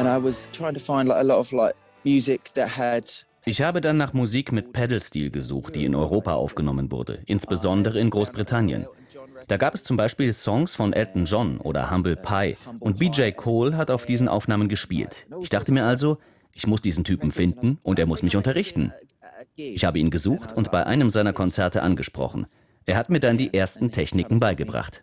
Ich habe dann nach Musik mit Pedal-Steel gesucht, die in Europa aufgenommen wurde, insbesondere in Großbritannien. Da gab es zum Beispiel Songs von Elton John oder Humble Pie und BJ Cole hat auf diesen Aufnahmen gespielt. Ich dachte mir also, ich muss diesen Typen finden und er muss mich unterrichten. Ich habe ihn gesucht und bei einem seiner Konzerte angesprochen. Er hat mir dann die ersten Techniken beigebracht.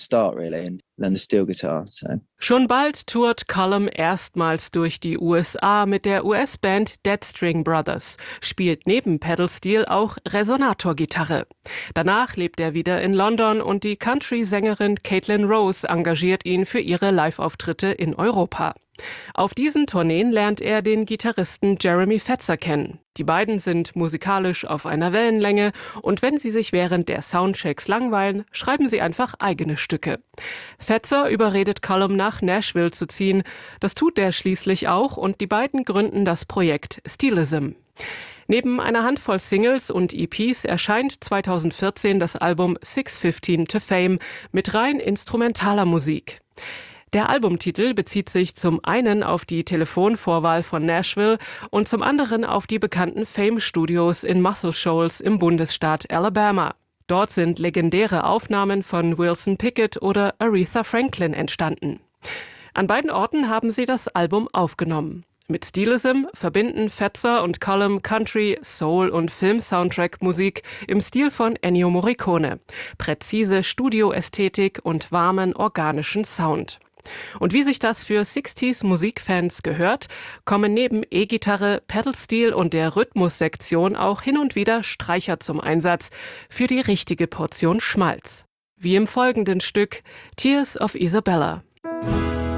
Schon bald tourt Colm erstmals durch die USA mit der US-Band Dead String Brothers, spielt neben Pedal-Steel auch Resonatorgitarre. Danach lebt er wieder in London und die Country-Sängerin Caitlin Rose engagiert ihn für ihre Live-Auftritte in Europa. Auf diesen Tourneen lernt er den Gitarristen Jeremy Fetzer kennen. Die beiden sind musikalisch auf einer Wellenlänge und wenn sie sich während der Soundchecks langweilen, schreiben sie einfach eigene Stücke. Fetzer überredet Colm nach Nashville zu ziehen. Das tut er schließlich auch und die beiden gründen das Projekt Steelism. Neben einer Handvoll Singles und EPs erscheint 2014 das Album 6:15 to Fame mit rein instrumentaler Musik. Der Albumtitel bezieht sich zum einen auf die Telefonvorwahl von Nashville und zum anderen auf die bekannten Fame-Studios in Muscle Shoals im Bundesstaat Alabama. Dort sind legendäre Aufnahmen von Wilson Pickett oder Aretha Franklin entstanden. An beiden Orten haben sie das Album aufgenommen. Mit Steelism verbinden Fetzer und Colm Country, Soul- und Film-Soundtrack-Musik im Stil von Ennio Morricone. Präzise Studioästhetik und warmen, organischen Sound. Und wie sich das für 60s-Musikfans gehört, kommen neben E-Gitarre, Pedal-Steel und der Rhythmussektion auch hin und wieder Streicher zum Einsatz für die richtige Portion Schmalz. Wie im folgenden Stück Tears of Isabella.